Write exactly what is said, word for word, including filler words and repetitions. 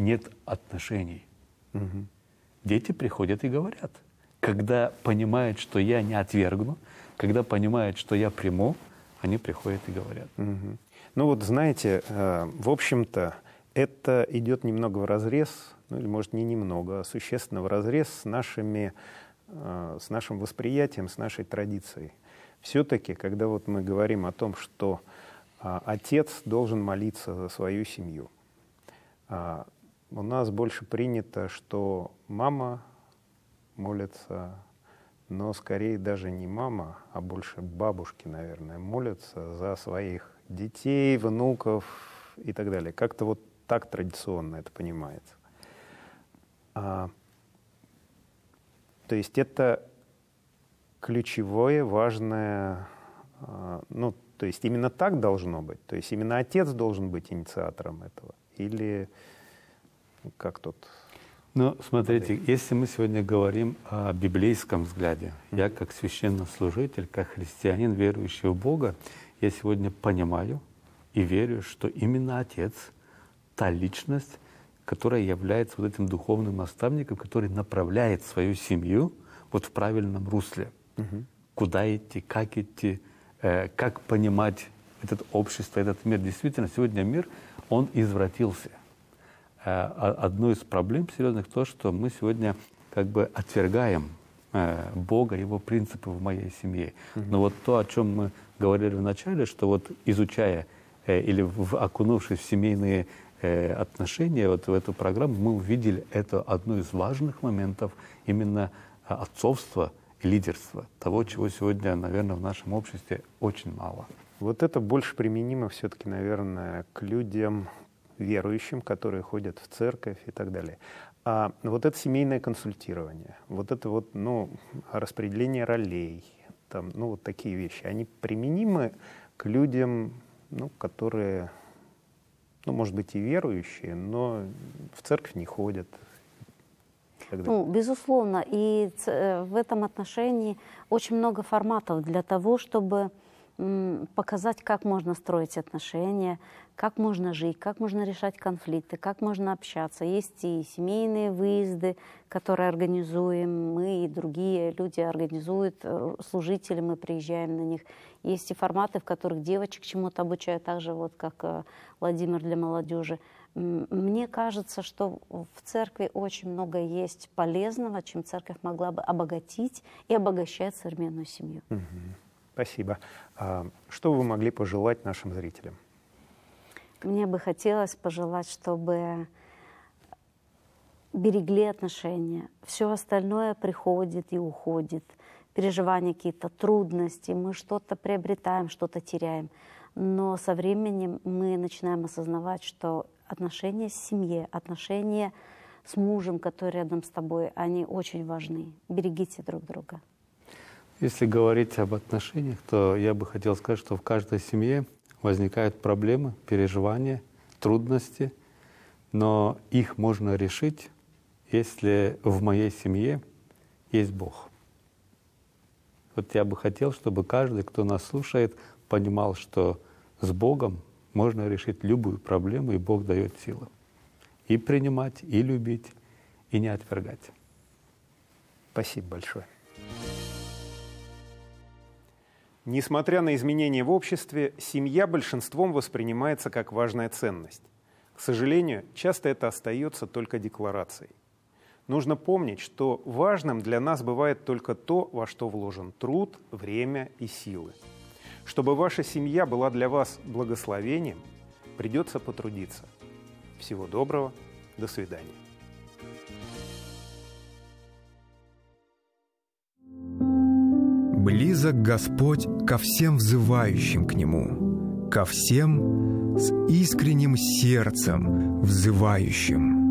нет отношений. Угу. Дети приходят и говорят. Когда понимают, что я не отвергну, когда понимают, что я приму, они приходят и говорят. Угу. Ну вот знаете, в общем-то, это идет немного вразрез, ну или может не немного, а существенно вразрез с, нашими, с нашим восприятием, с нашей традицией. Все-таки, когда вот мы говорим о том, что отец должен молиться за свою семью, у нас больше принято, что мама молится, но скорее даже не мама, а больше бабушки, наверное, молятся за своих детей, внуков и так далее. Как-то вот так традиционно это понимается. А, то есть это ключевое, важное, а, ну, то есть именно так должно быть? То есть именно отец должен быть инициатором этого? Или как тут? Ну, смотрите, если мы сегодня говорим о библейском взгляде, я как священнослужитель, как христианин, верующий в Бога, я сегодня понимаю и верю, что именно отец — та личность, которая является вот этим духовным наставником, который направляет свою семью вот в правильном русле. Угу. Куда идти, как идти, э, как понимать это общество, этот мир. Действительно, сегодня мир, он извратился. Э, одну из проблем серьезных то, что мы сегодня как бы отвергаем э, Бога, Его принципы в моей семье. Угу. Но вот то, о чем мы говорили в начале, что вот изучая э, или в, окунувшись в семейные э, отношения, вот в эту программу, мы увидели это одно из важных моментов именно э, отцовства и лидерства, того, чего сегодня, наверное, в нашем обществе очень мало. Вот это больше применимо все-таки, наверное, к людям верующим, которые ходят в церковь и так далее. А вот это семейное консультирование, вот это вот, ну, распределение ролей, там, ну, вот такие вещи, они применимы к людям, ну, которые, ну, может быть, и верующие, но в церковь не ходят. Ну, безусловно, и в этом отношении очень много форматов для того, чтобы показать, как можно строить отношения, как можно жить, как можно решать конфликты, как можно общаться. Есть и семейные выезды, которые организуем мы, и другие люди организуют, служители, мы приезжаем на них. Есть и форматы, в которых девочек чему-то обучают, так же вот как Владимир для молодежи. Мне кажется, что в церкви очень много есть полезного, чем церковь могла бы обогатить и обогащать современную семью. Угу. Спасибо. А что вы могли пожелать нашим зрителям? Мне бы хотелось пожелать, чтобы берегли отношения. Все остальное приходит и уходит. Переживания, какие-то трудности, мы что-то приобретаем, что-то теряем. Но со временем мы начинаем осознавать, что отношения с семьей, отношения с мужем, который рядом с тобой, они очень важны. Берегите друг друга. Если говорить об отношениях, то я бы хотел сказать, что в каждой семье возникают проблемы, переживания, трудности, но их можно решить, если в моей семье есть Бог. Вот я бы хотел, чтобы каждый, кто нас слушает, понимал, что с Богом можно решить любую проблему, и Бог дает силы. И принимать, и любить, и не отвергать. Спасибо большое. Несмотря на изменения в обществе, семья большинством воспринимается как важная ценность. К сожалению, часто это остается только декларацией. Нужно помнить, что важным для нас бывает только то, во что вложен труд, время и силы. Чтобы ваша семья была для вас благословением, придется потрудиться. Всего доброго, до свидания. Близок Господь ко всем взывающим к Нему, ко всем с искренним сердцем взывающим.